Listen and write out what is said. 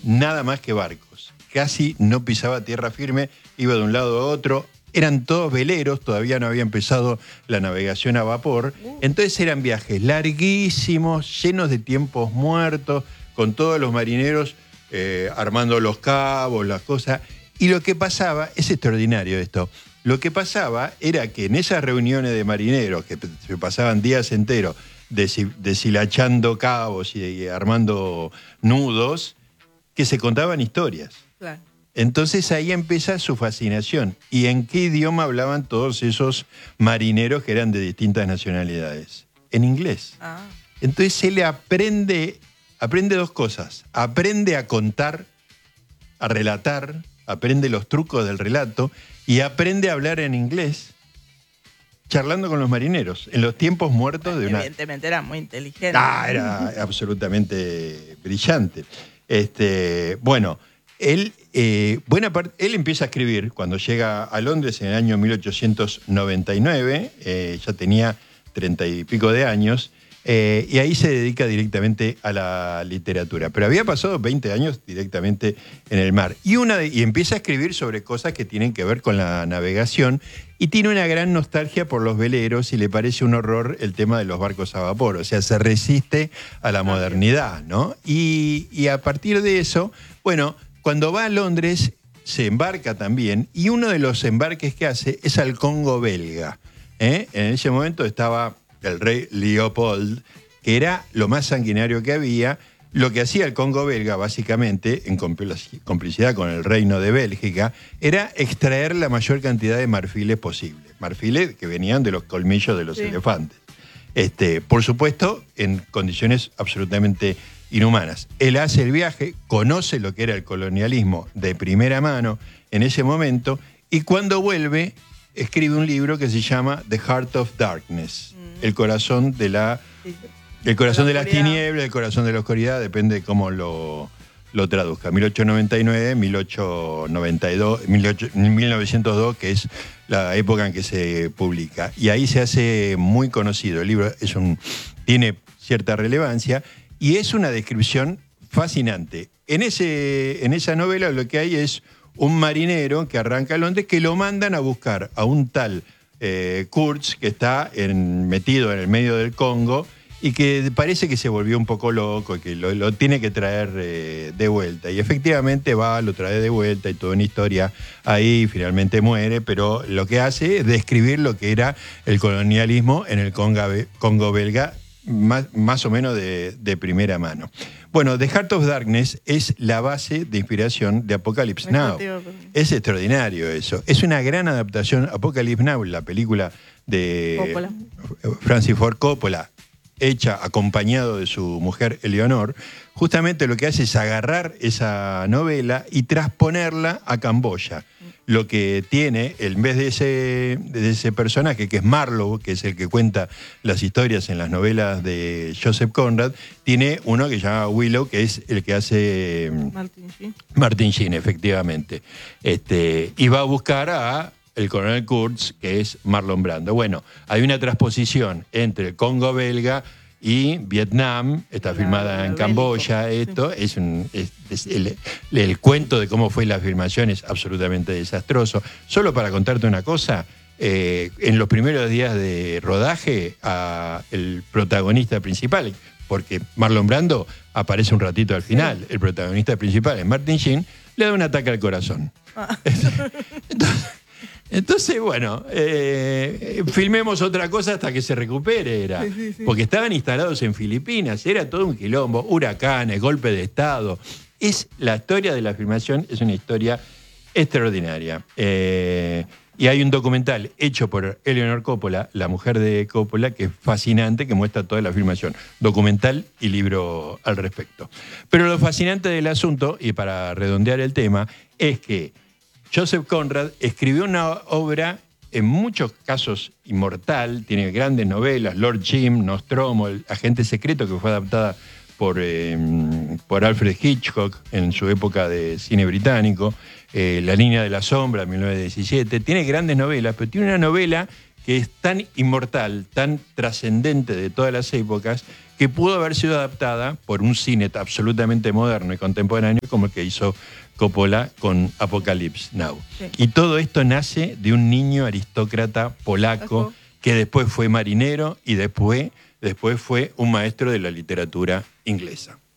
nada más que barcos. Casi no pisaba tierra firme, iba de un lado a otro. Eran todos veleros, todavía no había empezado la navegación a vapor. Entonces eran viajes larguísimos, llenos de tiempos muertos, con todos los marineros armando los cabos, las cosas. Y lo que pasaba, es extraordinario esto, lo que pasaba era que en esas reuniones de marineros, que se pasaban días enteros deshilachando cabos y armando nudos, que se contaban historias. Claro. Entonces ahí empieza su fascinación. ¿Y en qué idioma hablaban todos esos marineros que eran de distintas nacionalidades? En inglés. Ah. Entonces él aprende dos cosas. Aprende a contar, a relatar, aprende los trucos del relato y aprende a hablar en inglés charlando con los marineros en los tiempos muertos de una... Evidentemente era muy inteligente. Era absolutamente brillante. Bueno... Él empieza a escribir cuando llega a Londres en el año 1899, ya tenía 30 y pico de años, y ahí se dedica directamente a la literatura. Pero había pasado 20 años directamente en el mar. Y empieza a escribir sobre cosas que tienen que ver con la navegación, y tiene una gran nostalgia por los veleros y le parece un horror el tema de los barcos a vapor. O sea, se resiste a la modernidad, ¿no? Y a partir de eso, bueno... Cuando va a Londres, se embarca también, y uno de los embarques que hace es al Congo belga. En ese momento estaba el rey Leopold, que era lo más sanguinario que había. Lo que hacía el Congo belga, básicamente, en complicidad con el Reino de Bélgica, era extraer la mayor cantidad de marfiles posible. Marfiles que venían de los colmillos de los elefantes. Por supuesto, en condiciones absolutamente inhumanas. Él hace el viaje, conoce lo que era el colonialismo de primera mano en ese momento, y cuando vuelve escribe un libro que se llama The Heart of Darkness, el corazón de las tinieblas, el corazón de la oscuridad, depende de cómo lo traduzca. 1899, 1902, que es la época en que se publica. Y ahí se hace muy conocido. El libro tiene cierta relevancia, y es una descripción fascinante. En esa novela lo que hay es un marinero que arranca a Londres, que lo mandan a buscar a un tal Kurtz, que está metido en el medio del Congo, y que parece que se volvió un poco loco y que lo tiene que traer de vuelta. Y efectivamente lo trae de vuelta y toda una historia ahí, finalmente muere, pero lo que hace es describir lo que era el colonialismo en el Congo belga, más o menos de primera mano. Bueno, The Heart of Darkness es la base de inspiración de Apocalypse Now. Es extraordinario eso. Es una gran adaptación. Apocalypse Now, la película de Francis Ford Coppola, hecha acompañado de su mujer Eleonor, justamente lo que hace es agarrar esa novela y transponerla a Camboya. Lo que tiene, en vez de ese personaje, que es Marlowe, que es el que cuenta las historias en las novelas de Joseph Conrad, tiene uno que se llama Willow, que es el que hace Martin Sheen, efectivamente. Y va a buscar a el coronel Kurtz, que es Marlon Brando. Bueno, hay una transposición entre el Congo belga y Vietnam, está filmada en Camboya. Esto es el cuento de cómo fue la filmación es absolutamente desastroso. Solo para contarte una cosa, en los primeros días de rodaje, el protagonista principal, porque Marlon Brando aparece un ratito al final, el protagonista principal es Martin Sheen, le da un ataque al corazón. Entonces, bueno, filmemos otra cosa hasta que se recupere, porque estaban instalados en Filipinas, era todo un quilombo, huracanes, golpe de Estado. La historia de la filmación es una historia extraordinaria. Y hay un documental hecho por Eleanor Coppola, la mujer de Coppola, que es fascinante, que muestra toda la filmación. Documental y libro al respecto. Pero lo fascinante del asunto, y para redondear el tema, es que Joseph Conrad escribió una obra en muchos casos inmortal, tiene grandes novelas, Lord Jim, Nostromo, El agente secreto, que fue adaptada por Alfred Hitchcock en su época de cine británico, La línea de la sombra, 1917. Tiene grandes novelas, pero tiene una novela que es tan inmortal, tan trascendente de todas las épocas, que pudo haber sido adaptada por un cine absolutamente moderno y contemporáneo como el que hizo Coppola con Apocalypse Now. Sí. Y todo esto nace de un niño aristócrata polaco que después fue marinero y después fue un maestro de la literatura inglesa.